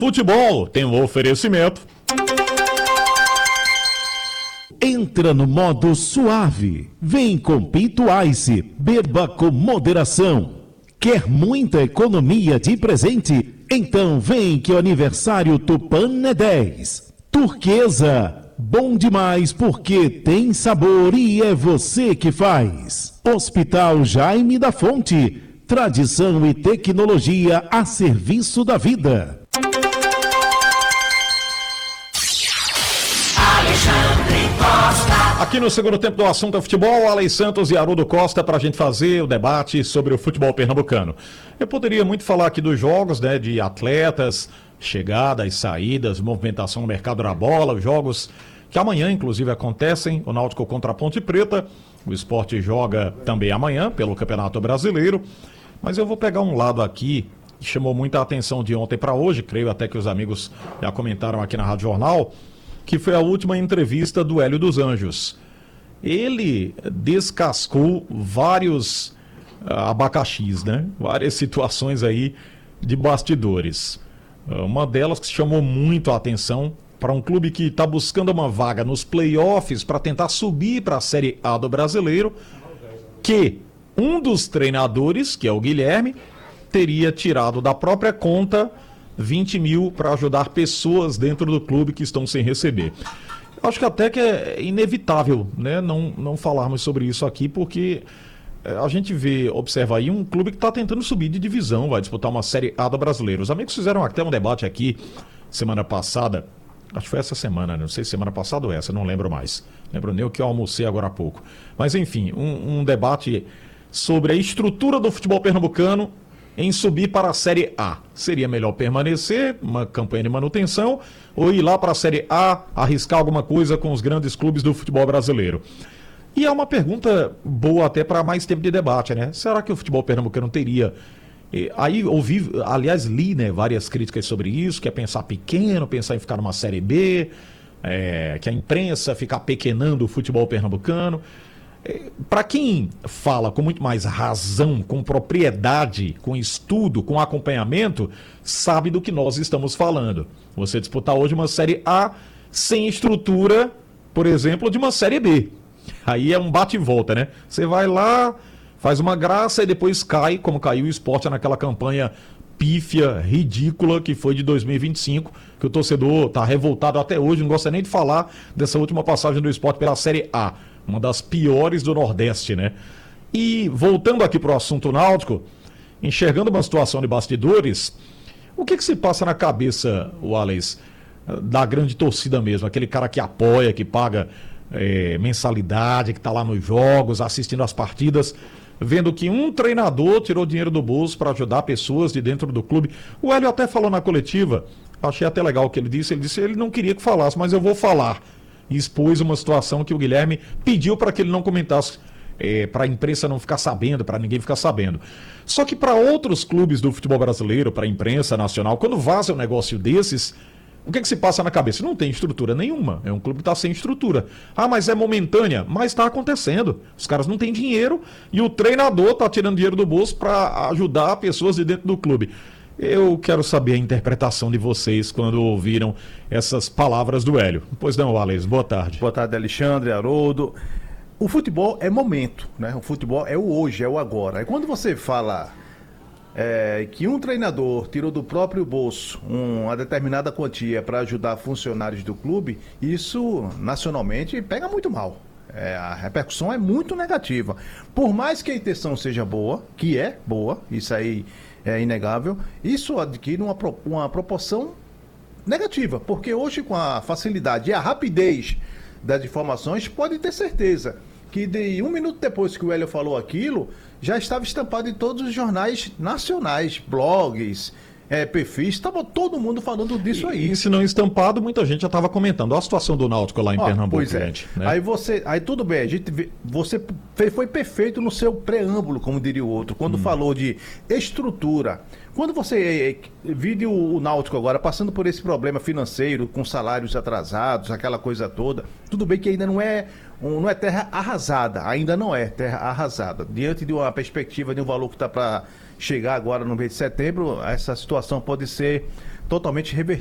Futebol tem um oferecimento. Entra no modo suave. Vem com Pinto Ice. Beba com moderação. Quer muita economia de presente? Então vem que o aniversário Tupan é 10. Turquesa. Bom demais porque tem sabor e é você que faz. Hospital Jaime da Fonte. Tradição e tecnologia a serviço da vida. Aqui no segundo tempo do assunto é futebol, Alex Santos e Haroldo Costa para a gente fazer o debate sobre o futebol pernambucano. Eu poderia muito falar aqui dos jogos, né, de atletas, chegadas, saídas, movimentação no mercado da bola, os jogos que amanhã inclusive acontecem, o Náutico contra a Ponte Preta, o Sport joga também amanhã pelo Campeonato Brasileiro, mas eu vou pegar um lado aqui que chamou muita atenção de ontem para hoje, creio até que os amigos já comentaram aqui na Rádio Jornal, que foi a última entrevista do Hélio dos Anjos. Ele descascou vários abacaxis, né? Várias situações aí de bastidores. Uma delas que chamou muito a atenção para um clube que está buscando uma vaga nos playoffs para tentar subir para a Série A do Brasileiro, que um dos treinadores, que é o Guilherme, teria tirado da própria conta 20 mil para ajudar pessoas dentro do clube que estão sem receber. Acho que até que é inevitável, né, não falarmos sobre isso aqui, porque a gente observa aí um clube que está tentando subir de divisão, vai disputar uma Série A do Brasileiro. Os amigos fizeram até um debate aqui semana passada, acho que foi essa semana, não sei se semana passada ou essa, não lembro mais. Lembro nem o que eu almocei agora há pouco. Mas enfim, um debate sobre a estrutura do futebol pernambucano em subir para a Série A. Seria melhor permanecer, uma campanha de manutenção, ou ir lá para a Série A, arriscar alguma coisa com os grandes clubes do futebol brasileiro? E é uma pergunta boa até para mais tempo de debate, né? Será que o futebol pernambucano teria... Aí li, né, várias críticas sobre isso, que é pensar pequeno, pensar em ficar numa Série B, que a imprensa ficar pequenando o futebol pernambucano. Para quem fala com muito mais razão, com propriedade, com estudo, com acompanhamento, sabe do que nós estamos falando. Você disputar hoje uma Série A sem estrutura, por exemplo, de uma Série B. Aí é um bate e volta, né? Você vai lá, faz uma graça e depois cai, como caiu o Sport naquela campanha pífia, ridícula, que foi de 2025, que o torcedor está revoltado até hoje, não gosta nem de falar dessa última passagem do Sport pela Série A. Uma das piores do Nordeste, né? E voltando aqui para o assunto náutico, enxergando uma situação de bastidores, o que se passa na cabeça, Alex, da grande torcida mesmo? Aquele cara que apoia, que paga mensalidade, que está lá nos jogos, assistindo as partidas, vendo que um treinador tirou dinheiro do bolso para ajudar pessoas de dentro do clube. O Hélio até falou na coletiva, achei até legal o que ele disse que ele não queria que falasse, mas eu vou falar. E expôs uma situação que o Guilherme pediu para que ele não comentasse, para a imprensa não ficar sabendo, para ninguém ficar sabendo. Só que para outros clubes do futebol brasileiro, para a imprensa nacional, quando vaza um negócio desses, o que se passa na cabeça? Não tem estrutura nenhuma, é um clube que está sem estrutura. Ah, mas é momentânea, mas está acontecendo. Os caras não têm dinheiro e o treinador está tirando dinheiro do bolso para ajudar pessoas de dentro do clube. Eu quero saber a interpretação de vocês quando ouviram essas palavras do Hélio. Pois não, Alex, boa tarde. Boa tarde, Alexandre, Haroldo. O futebol é momento, né? O futebol é o hoje, é o agora. E quando você fala que um treinador tirou do próprio bolso uma determinada quantia para ajudar funcionários do clube, isso nacionalmente pega muito mal. A repercussão é muito negativa. Por mais que a intenção seja boa, que é boa, isso aí é inegável, isso adquire uma proporção negativa, porque hoje com a facilidade e a rapidez das informações, pode ter certeza que de um minuto depois que o Hélio falou aquilo, já estava estampado em todos os jornais nacionais, blogs, perfis, estava todo mundo falando disso aí. E se não estampado, muita gente já estava comentando. Olha a situação do Náutico lá em Pernambuco, pois é. Gente. Né? Aí tudo bem, você foi perfeito no seu preâmbulo, como diria o outro, quando falou de estrutura. Quando você vive o Náutico agora passando por esse problema financeiro, com salários atrasados, aquela coisa toda, tudo bem que ainda não é terra arrasada, ainda não é terra arrasada. Diante de uma perspectiva de um valor que está para chegar agora no mês de setembro, essa situação pode ser totalmente revertido.